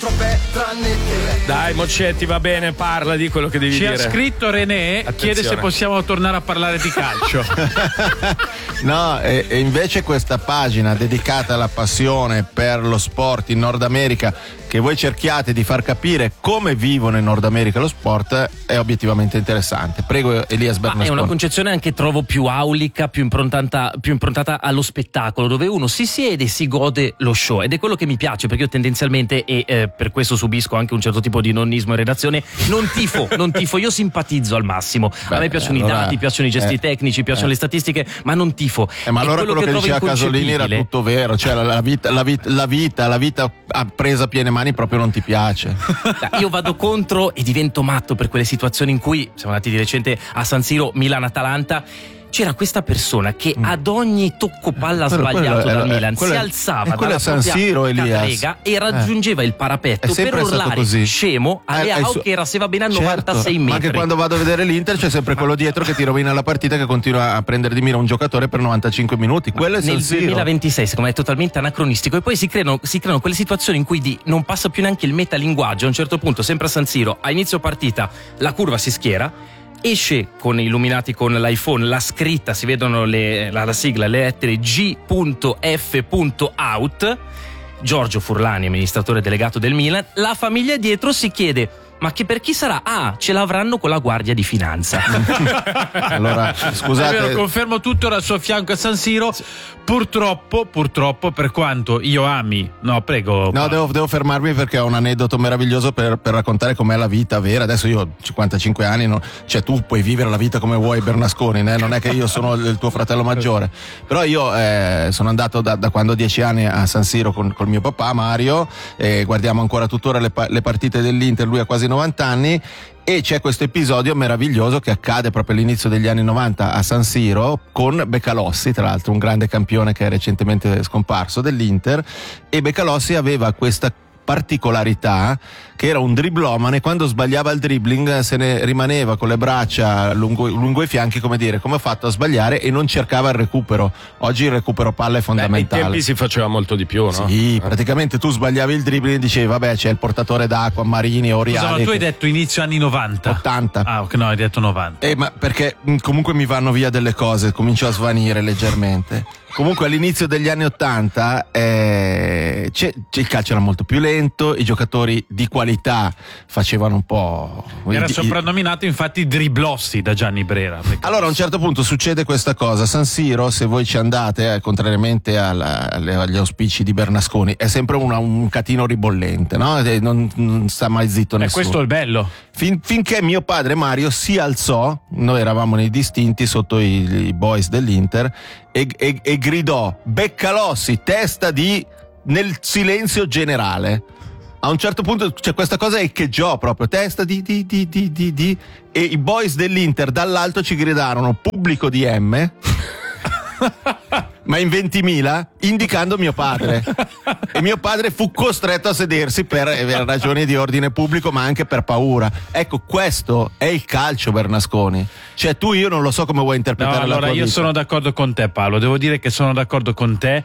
troppe tranne te. Dai Moccetti, va bene, parla di quello che devi dire. Ci ha scritto René, Attenzione. chiede se possiamo tornare a parlare di calcio. No, e invece questa pagina dedicata alla passione per lo sport in Nord America, che voi cerchiate di far capire come vivono in Nord America lo sport, è obiettivamente interessante. Prego Elias Bernasconi. È una concezione anche, trovo, più aulica, più improntata allo spettacolo, dove uno si siede e si gode lo show, ed è quello che mi piace, perché io tendenzialmente, e per questo subisco anche un certo tipo di nonnismo in redazione, non tifo, io simpatizzo al massimo. A me piacciono i dati, piacciono i gesti tecnici, piacciono le statistiche, ma non tifo. Ma allora quello che diceva Casolini era tutto vero, cioè la vita presa a piene mani proprio non ti piace. Io vado contro e divento matto per quelle situazioni in cui siamo andati di recente a San Siro, Milan-Atalanta. C'era questa persona che ad ogni tocco palla sbagliato dal Milan si alzava dalla San Siro, cattarega e raggiungeva il parapetto per urlare così. Scemo a Leao, che era, se va bene, a 96 metri. Ma anche quando vado a vedere l'Inter c'è sempre quello dietro che ti rovina la partita, che continua a prendere di mira un giocatore per 95 minuti. Quello è San Siro. Nel 2026 secondo me è totalmente anacronistico, e poi si creano quelle situazioni in cui non passa più neanche il metalinguaggio. A un certo punto, sempre a San Siro, a inizio partita la curva si schiera, esce illuminati con l'iPhone la scritta, si vedono la sigla, le lettere G.F.out, Giorgio Furlani, amministratore delegato del Milan. La famiglia dietro si chiede: ma che per chi sarà? Ah, ce l'avranno con la Guardia di Finanza. Allora, scusate, è vero, confermo tutto al suo fianco a San Siro. Purtroppo, per quanto io ami, no, prego. No, devo fermarmi perché ho un aneddoto meraviglioso per raccontare com'è la vita vera. Adesso io ho 55 anni, cioè tu puoi vivere la vita come vuoi, Bernasconi, non è che io sono il tuo fratello maggiore. Però io sono andato da quando ho 10 anni a San Siro col mio papà Mario, guardiamo ancora tuttora le partite dell'Inter, lui ha quasi 90 anni. E c'è questo episodio meraviglioso che accade proprio all'inizio degli anni 90 a San Siro con Beccalossi, tra l'altro un grande campione che è recentemente scomparso dell'Inter, e Beccalossi aveva questa particolarità che era un driblomane. Quando sbagliava il dribbling se ne rimaneva con le braccia lungo i fianchi, come dire, come ho fatto a sbagliare, e non cercava il recupero. Oggi il recupero palla è fondamentale. Ai tempi si faceva molto di più, no? Sì, praticamente tu sbagliavi il dribbling e dicevi vabbè, c'è il portatore d'acqua, Marini, Oriali. Scusa, ma tu hai detto inizio anni 90? 80. Ah, ok, no, hai detto 90. Ma perché comunque mi vanno via delle cose, comincio a svanire leggermente. Comunque all'inizio degli anni 80 il calcio era molto più lento, i giocatori di qualità facevano un po'... Era soprannominato infatti Driblossi da Gianni Brera. Allora a un certo punto succede questa cosa. San Siro, se voi ci andate, contrariamente agli auspici di Bernasconi, è sempre un catino ribollente, no? Non sta mai zitto nessuno. E questo è il bello. Finché mio padre Mario si alzò, noi eravamo nei distinti sotto i boys dell'Inter, e gridò: Beccalossi, testa di... nel silenzio generale. A un certo punto c'è questa cosa e echeggiò proprio, testa di, e i boys dell'Inter dall'alto ci gridarono pubblico di M ma in 20.000, indicando mio padre, e mio padre fu costretto a sedersi per ragioni di ordine pubblico, ma anche per paura. Ecco, questo è il calcio, Bernasconi. Cioè io non lo so come vuoi interpretare la tua allora io vita. sono d'accordo con te, Paolo, devo dire che sono d'accordo con te.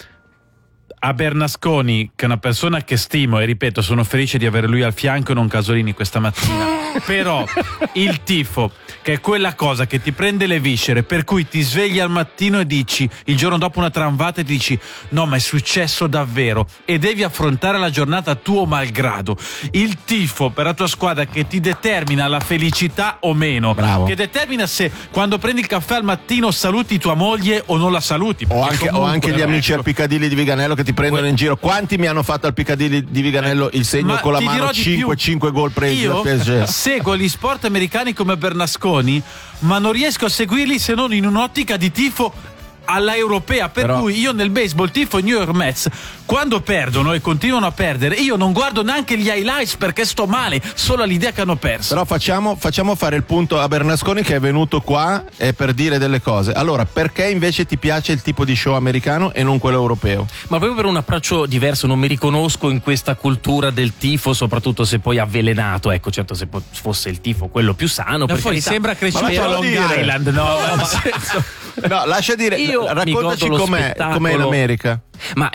A Bernasconi, che è una persona che stimo, e ripeto, sono felice di avere lui al fianco e non Casolini questa mattina. Però il tifo, che è quella cosa che ti prende le viscere, per cui ti svegli al mattino e dici, il giorno dopo una tramvata, e ti dici no, ma è successo davvero, e devi affrontare la giornata tuo malgrado. Il tifo per la tua squadra, che ti determina la felicità o meno. Bravo. Che determina se quando prendi il caffè al mattino saluti tua moglie o non la saluti. O anche gli amici al Piccadilly di Viganello che ti prendono in giro. Quanti mi hanno fatto al Piccadilly di Viganello il segno con la mano, 5 gol presi da PSG? Seguo gli sport americani come Bernasconi, ma non riesco a seguirli se non in un'ottica di tifo alla europea, per cui io nel baseball tifo i New York Mets. Quando perdono e continuano a perdere, io non guardo neanche gli highlights perché sto male solo all'idea che hanno perso. Però facciamo fare il punto a Bernasconi, che è venuto qua per dire delle cose. Allora, perché invece ti piace il tipo di show americano e non quello europeo? Ma proprio per un approccio diverso, non mi riconosco in questa cultura del tifo, soprattutto se poi avvelenato. Ecco, certo, se fosse il tifo quello più sano, poi carità. sembra cresciuto a Long Island, no? No, lascia dire, raccontaci com'è in America. Ma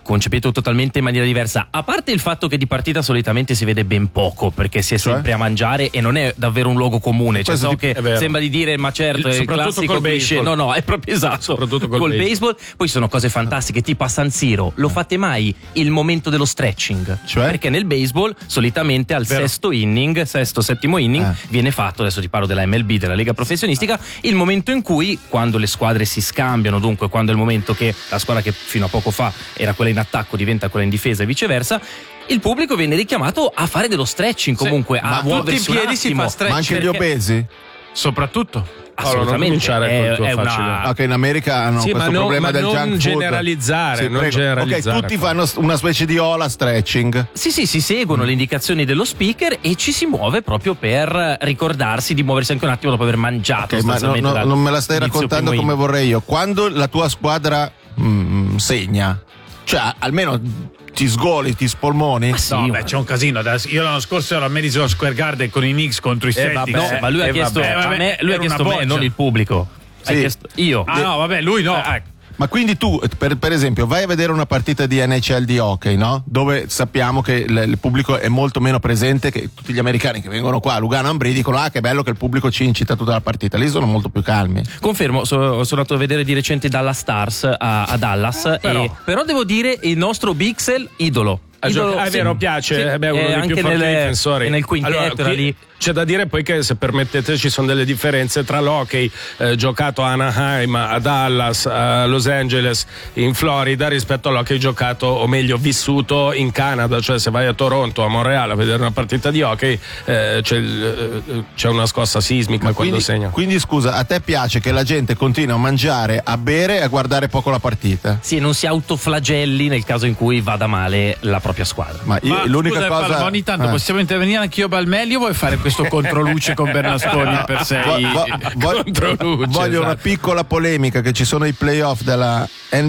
concepito totalmente in maniera diversa. A parte il fatto che di partita solitamente si vede ben poco, perché si è sempre a mangiare e non è davvero un luogo comune. Cioè, so che sembra di dire, ma certo, è il classico col cliché. baseball. No, è proprio esatto. Soprattutto col baseball. Poi ci sono cose fantastiche, tipo a San Siro. Lo fate mai il momento dello stretching? Cioè? Perché nel baseball solitamente al sesto-settimo inning viene fatto, adesso ti parlo della MLB, della Lega Professionistica, il momento in cui, quando le squadre si scambiano, dunque quando è il momento che la squadra che fino a poco fa era quella in attacco diventa quella in difesa e viceversa, il pubblico viene richiamato a fare dello stretching, comunque a muoversi tutti in piedi si fa Ma stretching. anche gli obesi? Soprattutto. Assolutamente. Ok, in America hanno questo problema del junk food. Generalizzare, non prego. generalizzare. Ok, tutti fanno una specie di ola stretching. Sì, si seguono le indicazioni dello speaker e ci si muove proprio per ricordarsi di muoversi anche un attimo dopo aver mangiato. Ok, ma non me la stai raccontando come vorrei io. Quando la tua squadra segna, cioè almeno ti sgoli, ti spolmoni. Sì, c'è un casino. Io l'anno scorso ero a Madison Square Garden con i Knicks contro i Celtics. ma lui ha chiesto a me, lui ha chiesto me, non il pubblico. Sì. Ha chiesto io. No, vabbè, lui no. Ma quindi tu, per esempio, vai a vedere una partita di NHL di hockey, no? Dove sappiamo che il pubblico è molto meno presente, che tutti gli americani che vengono qua a Lugano Ambrì dicono che bello che il pubblico ci incita tutta la partita. Lì sono molto più calmi. Confermo, sono andato a vedere di recente Dallas Stars a Dallas, però devo dire il nostro Bixel idolo. È vero, piace, sì, è uno dei anche più forti difensori. nel quintetto Allora, era lì. C'è da dire poi che, se permettete, ci sono delle differenze tra l'hockey giocato a Anaheim, a Dallas, a Los Angeles, in Florida, rispetto all'hockey giocato, o meglio vissuto, in Canada. Cioè, se vai a Toronto, a Montreal a vedere una partita di hockey, c'è una scossa sismica quando segna. Quindi scusa, a te piace che la gente continua a mangiare, a bere e a guardare poco la partita? Sì, non si autoflagelli nel caso in cui vada male la propria squadra. Ma l'unica scusa, cosa. Palma, ogni tanto possiamo intervenire anch'io Balmelli, o vuoi fare questo controluce con Bernasconi per sei? Voglio una piccola polemica, che ci sono i playoff della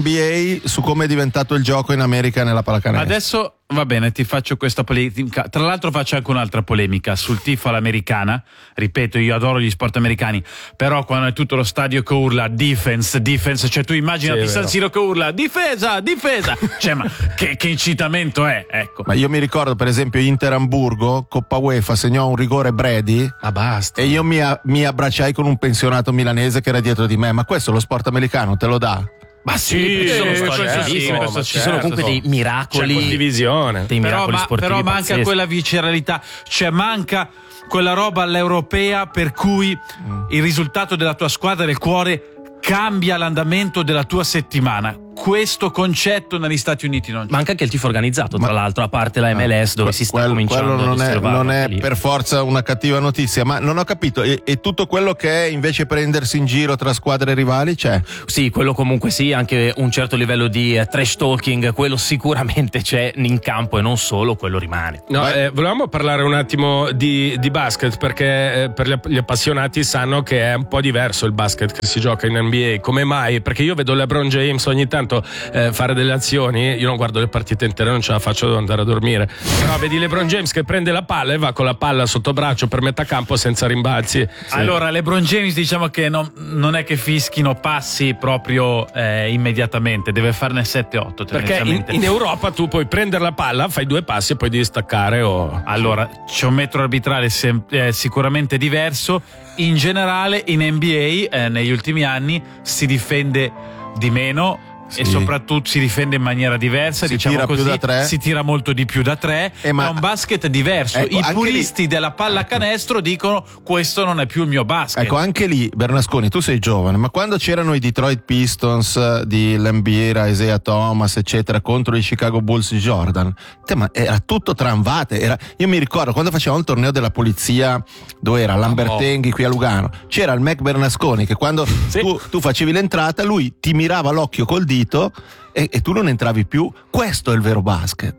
NBA su come è diventato il gioco in America nella pallacanestro. Adesso va bene, ti faccio questa polemica. Tra l'altro faccio anche un'altra polemica sul tifo all'americana. Ripeto, io adoro gli sport americani, però quando è tutto lo stadio che urla defense, cioè tu immaginati San Siro che urla difesa, cioè ma che incitamento è, ecco. Ma io mi ricordo per esempio Inter-Amburgo, Coppa UEFA, segnò un rigore Brady, Ma basta. e io mi abbracciai con un pensionato milanese che era dietro di me. Ma questo lo sport americano te lo dà? Ma ci sono storie bellissime, ci sono comunque dei miracoli, c'è condivisione. dei miracoli sportivi però manca pazzeschi. quella visceralità, cioè manca quella roba all'europea per cui il risultato della tua squadra del cuore cambia l'andamento della tua settimana. Questo concetto negli Stati Uniti non c'è. Manca anche il tifo organizzato, tra l'altro, a parte la MLS, dove si sta cominciando quello a non è lì. per forza una cattiva notizia, ma non ho capito, e tutto quello che è invece prendersi in giro tra squadre rivali c'è? Sì, quello comunque sì, anche un certo livello di trash talking, quello sicuramente c'è in campo, e non solo, quello rimane. No, volevamo parlare un attimo di basket, perché per gli appassionati sanno che è un po' diverso il basket che si gioca in NBA. Come mai? Perché io vedo LeBron James ogni tanto fare delle azioni, io non guardo le partite intere, non ce la faccio, devo andare a dormire, però vedi LeBron James che prende la palla e va con la palla sotto braccio per metà campo senza rimbalzi. Allora, LeBron James, diciamo che non è che fischino passi proprio immediatamente, deve farne 7-8 perché in Europa tu puoi prendere la palla, fai 2 passi e poi devi staccare Allora, c'è un metro arbitrale sicuramente diverso. In generale in NBA negli ultimi anni si difende di meno, e soprattutto si difende in maniera diversa, si diciamo tira così, più da 3. si tira molto di più da 3, ma è un basket diverso. Ecco, I puristi della pallacanestro dicono questo non è più il mio basket. Ecco, anche lì, Bernasconi, tu sei giovane, ma quando c'erano i Detroit Pistons di Lambiera, Isaiah Thomas, eccetera, contro i Chicago Bulls di Jordan, ma era tutto tramvate. Io mi ricordo quando facevamo il torneo della polizia, dove era Lambertenghi qui a Lugano, c'era il Mac Bernasconi che quando tu facevi l'entrata, lui ti mirava l'occhio col dito e tu non entravi più. Questo è il vero basket.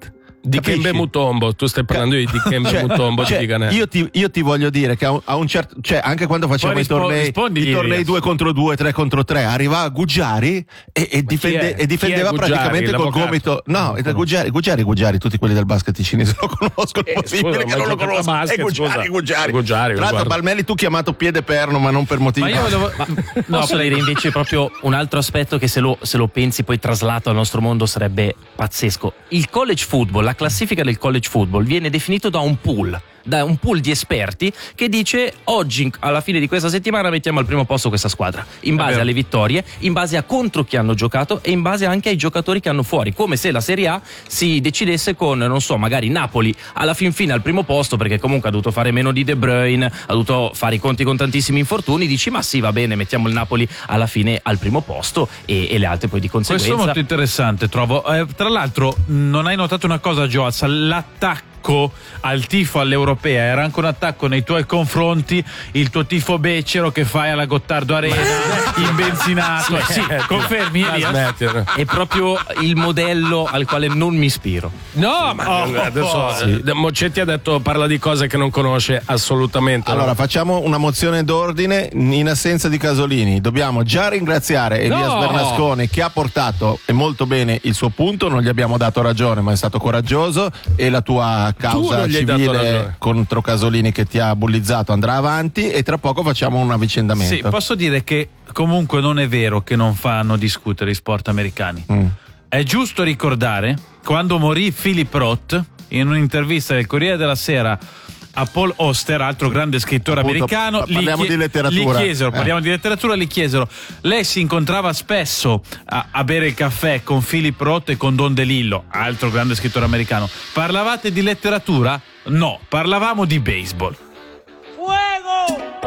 Capisci? Dikembe Mutombo, tu stai parlando di Dikembe Mutombo di Ghana. io ti voglio dire che a un certo, cioè anche quando facciamo i tornei 2 contro 2, 3 contro 3, arriva Gugiari e difendeva praticamente col gomito. No, Gugiari, tutti quelli del basket cinese lo conoscono, è possibile che non lo conoscono. È Gugiari. Tra l'altro Balmelli tu chiamato piede perno, ma non per motivi. Ma io posso dire invece proprio un altro aspetto che se lo pensi poi traslato al nostro mondo sarebbe pazzesco. Il college football, la classifica del college football viene definito da un pool di esperti che dice oggi alla fine di questa settimana mettiamo al primo posto questa squadra in base alle vittorie, in base a contro chi hanno giocato e in base anche ai giocatori che hanno fuori, come se la Serie A si decidesse con, non so, magari Napoli alla fin fine al primo posto perché comunque ha dovuto fare meno di De Bruyne, ha dovuto fare i conti con tantissimi infortuni, dici ma sì, va bene, mettiamo il Napoli alla fine al primo posto e le altre poi di conseguenza. Questo è molto interessante, trovo. Tra l'altro non hai notato una cosa, Joaz, l'attacco al tifo all'Europea era anche un attacco nei tuoi confronti, il tuo tifo becero che fai alla Gottardo Arena imbenzinato. Sì, confermi? È proprio il modello al quale non mi ispiro. No, ma adesso Moccetti ha detto, parla di cose che non conosce assolutamente. Allora facciamo una mozione d'ordine in assenza di Casolini. Dobbiamo già ringraziare Elias Bernasconi che ha portato e molto bene il suo punto, non gli abbiamo dato ragione ma è stato coraggioso e la tua causa civile contro Casolini che ti ha bullizzato andrà avanti e tra poco facciamo un avvicendamento. Sì, posso dire che comunque non è vero che non fanno discutere i sport americani. È giusto ricordare quando morì Philip Roth in un'intervista del Corriere della Sera a Paul Auster, altro grande scrittore americano. Parliamo di letteratura. Gli chiesero, lei si incontrava spesso a bere il caffè con Philip Roth e con Don DeLillo, altro grande scrittore americano. Parlavate di letteratura? No, parlavamo di baseball.